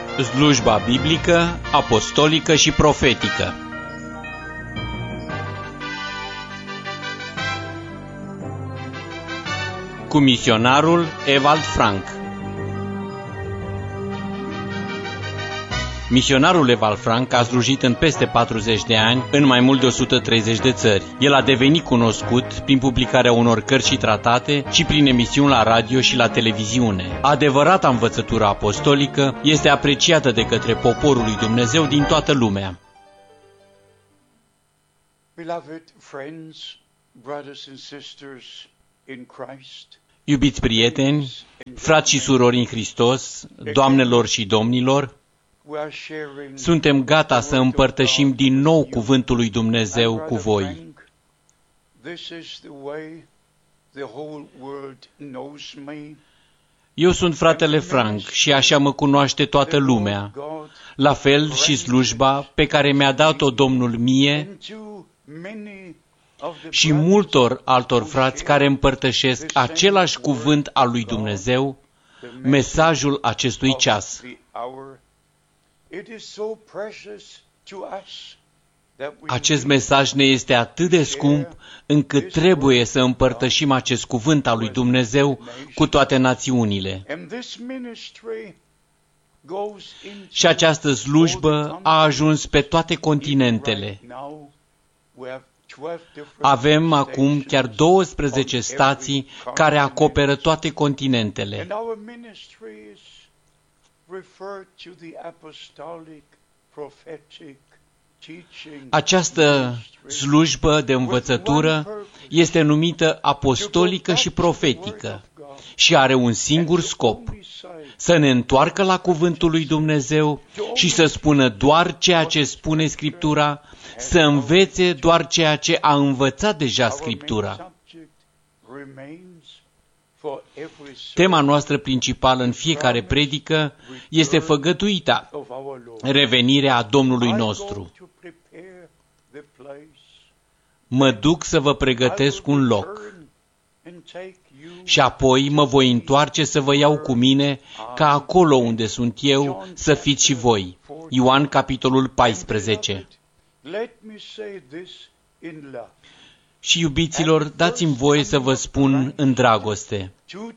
Slujba biblică, apostolică și profetică. Cu misionarul Ewald Frank. Misionarul Ewald Frank a slujit în peste 40 de ani în mai mult de 130 de țări. El a devenit cunoscut prin publicarea unor cărți și tratate și prin emisiuni la radio și la televiziune. Adevărata învățătură apostolică este apreciată de către poporul lui Dumnezeu din toată lumea. Beloved friends, brothers and sisters in Christ. Iubiți prieteni, frați și surori în Hristos, doamnelor și domnilor, suntem gata să împărtășim din nou cuvântul lui Dumnezeu cu voi. Eu sunt fratele Frank și așa mă cunoaște toată lumea, la fel și slujba pe care mi-a dat-o Domnul mie și multor altor frați care împărtășesc același cuvânt al lui Dumnezeu, mesajul acestui ceas. Acest mesaj ne este atât de scump încât trebuie să împărtășim acest cuvânt al lui Dumnezeu cu toate națiunile. Și această slujbă a ajuns pe toate continentele. Avem acum chiar 12 stații care acoperă toate continentele. Această slujbă de învățătură este numită apostolică și profetică și are un singur scop: să ne întoarcă la cuvântul lui Dumnezeu și să spună doar ceea ce spune Scriptura, să învețe doar ceea ce a învățat deja Scriptura. Tema noastră principală în fiecare predică este făgăduita revenirea Domnului nostru. Mă duc să vă pregătesc un loc și apoi mă voi întoarce să vă iau cu mine, ca acolo unde sunt eu să fiți și voi. Ioan, capitolul 14. Și, iubiților, dați-mi voie să vă spun în dragoste.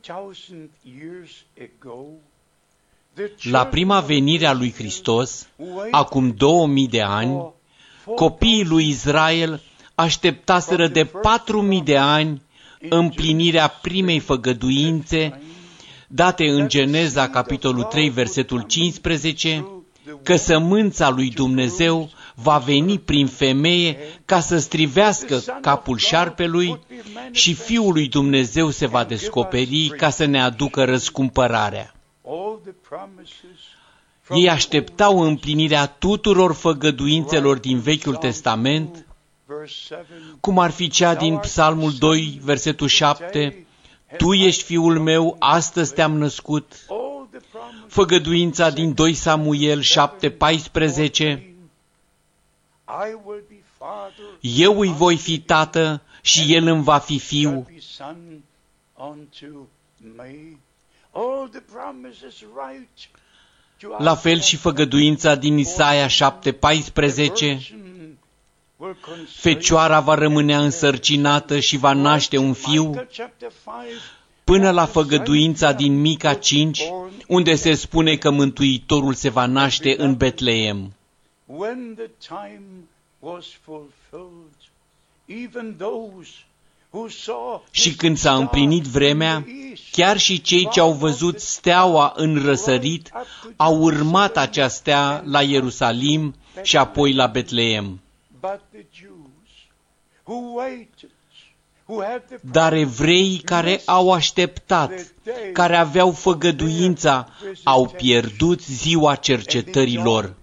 La prima venire a lui Hristos, acum 2000 de ani, copiii lui Israel așteptaseră de 4000 de ani împlinirea primei făgăduințe date în Geneza, capitolul 3, versetul 15, că sămânța lui Dumnezeu va veni prin femeie ca să strivească capul șarpelui și Fiul lui Dumnezeu se va descoperi ca să ne aducă răscumpărarea. Ei așteptau împlinirea tuturor făgăduințelor din Vechiul Testament, cum ar fi cea din Psalmul 2, versetul 7, Tu ești Fiul meu, astăzi te-am născut, făgăduința din 2 Samuel 7, 14, Eu îi voi fi tată și el îmi va fi fiu. La fel și făgăduința din Isaia 7, 14, Fecioara va rămânea însărcinată și va naște un fiu, până la făgăduința din Mica 5, unde se spune că Mântuitorul se va naște în Betleem. Și când s-a împlinit vremea, chiar și cei ce au văzut steaua în răsărit au urmat acea stea la Ierusalim și apoi la Betleem. Dar evreii care au așteptat, care aveau făgăduința, au pierdut ziua cercetării lor.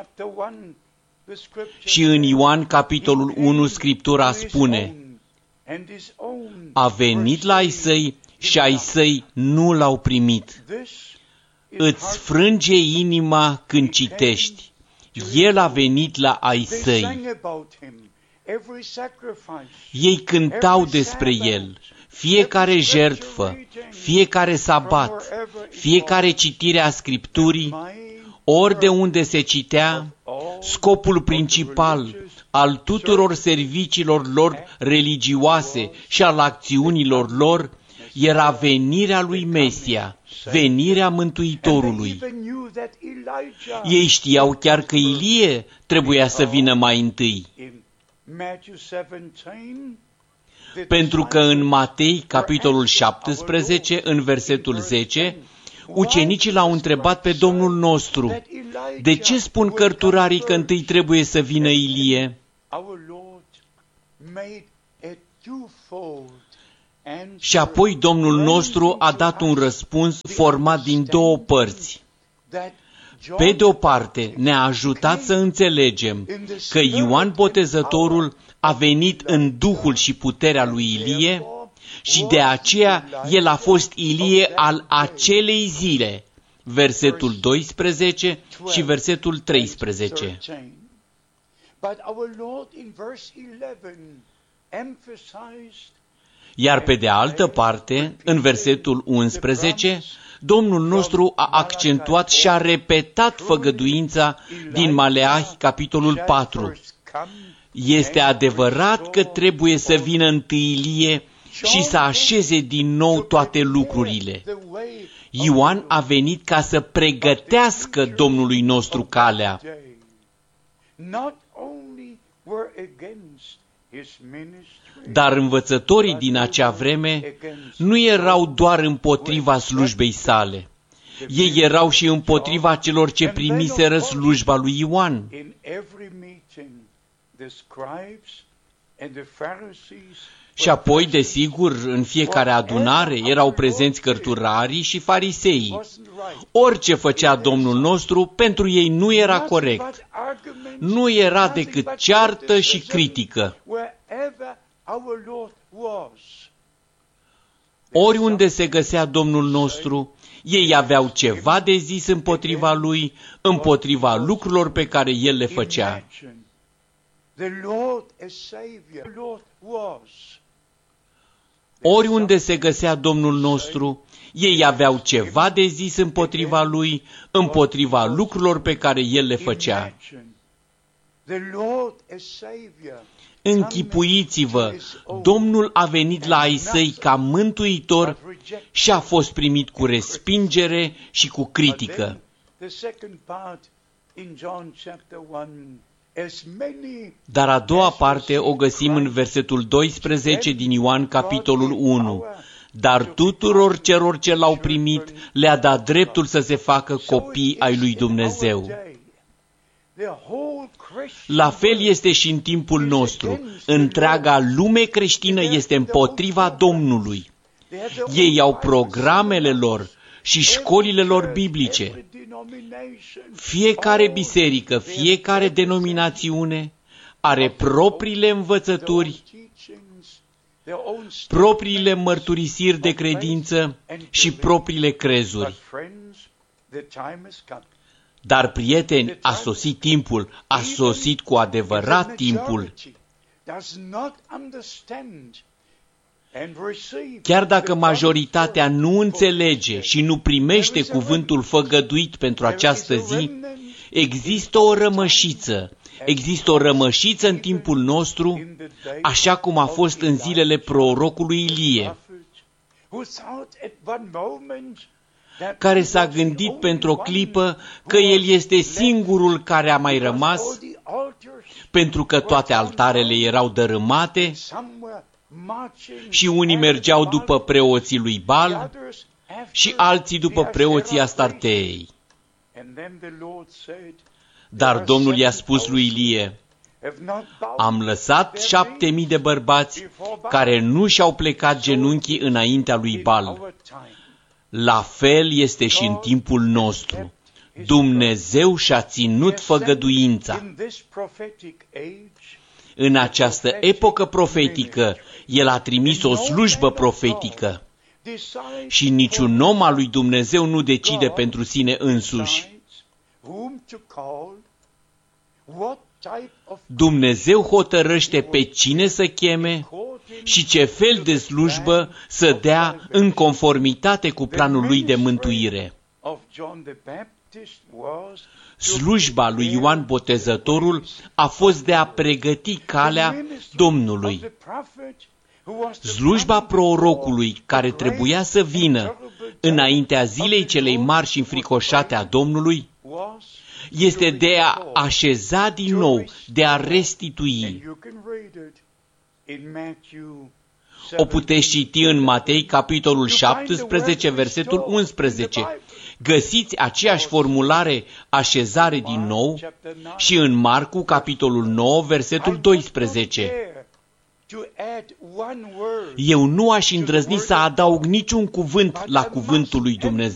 Și în Ioan, capitolul 1, Scriptura spune: A venit la ai săi și ai săi nu l-au primit. Îți frânge inima când citești: El a venit la ai săi. Ei cântau despre el, fiecare jertfă, fiecare sabat, fiecare citire a Scripturii, ori de unde se citea, scopul principal al tuturor serviciilor lor religioase și al acțiunilor lor era venirea lui Mesia, venirea Mântuitorului. Ei știau chiar că Ilie trebuia să vină mai întâi. Pentru că în Matei, capitolul 17, în versetul 10, ucenicii l-au întrebat pe Domnul nostru: de ce spun cărturarii că întâi trebuie să vină Ilie? Și apoi Domnul nostru a dat un răspuns format din două părți. Pe de o parte, ne-a ajutat să înțelegem că Ioan Botezătorul a venit în duhul și puterea lui Ilie și de aceea el a fost Ilie al acelei zile, versetul 12 și versetul 13. Iar pe de altă parte, în versetul 11, Domnul nostru a accentuat și a repetat făgăduința din Maleahi, capitolul 4. Este adevărat că trebuie să vină întâi Ilie și să așeze din nou toate lucrurile. Ioan a venit ca să pregătească Domnului nostru calea. Dar învățătorii din acea vreme nu erau doar împotriva slujbei sale. Ei erau și împotriva celor ce primiseră slujba lui Ioan. Și apoi, desigur, în fiecare adunare erau prezenți cărturarii și fariseii. Orice făcea Domnul nostru, pentru ei nu era corect. Nu era decât ceartă și critică. Oriunde se găsea Domnul nostru, ei aveau ceva de zis împotriva lui, împotriva lucrurilor pe care el le făcea. Oriunde se găsea Domnul nostru, ei aveau ceva de zis împotriva lui, împotriva lucrurilor pe care el le făcea. Închipuiți-vă, Domnul a venit la ai săi ca mântuitor și a fost primit cu respingere și cu critică. Dar a doua parte o găsim în versetul 12 din Ioan, capitolul 1. Dar tuturor celor ce l-au primit le-a dat dreptul să se facă copii ai lui Dumnezeu. La fel este și în timpul nostru. Întreaga lume creștină este împotriva Domnului. Ei au programele lor și școlile lor biblice. Fiecare biserică, fiecare denominațiune are propriile învățături, propriile mărturisiri de credință și propriile crezuri. Dar, prieteni, a sosit timpul, a sosit cu adevărat timpul. Chiar dacă majoritatea nu înțelege și nu primește cuvântul făgăduit pentru această zi, există o rămășiță. Există o rămășiță în timpul nostru, așa cum a fost în zilele prorocului Ilie, care s-a gândit pentru o clipă că el este singurul care a mai rămas, pentru că toate altarele erau dărâmate și unii mergeau după preoții lui Baal și alții după preoții Astarteei. Dar Domnul i-a spus lui Ilie: am lăsat 7.000 de bărbați care nu și-au plecat genunchii înaintea lui Baal. La fel este și în timpul nostru. Dumnezeu și-a ținut făgăduința. În această epocă profetică, El a trimis o slujbă profetică. Și niciun om al lui Dumnezeu nu decide pentru sine însuși. Dumnezeu hotărăște pe cine să cheme și ce fel de slujbă să dea în conformitate cu planul lui de mântuire. Slujba lui Ioan Botezătorul a fost de a pregăti calea Domnului. Slujba prorocului care trebuia să vină înaintea zilei celei mari și înfricoșate a Domnului este de a așeza din nou, de a restitui. O puteți citi în Matei, capitolul 17, versetul 11. Găsiți aceeași formulare, așezare din nou, și în Marcu, capitolul 9, versetul 12. Eu nu aș îndrăzni să adaug niciun cuvânt la cuvântul lui Dumnezeu.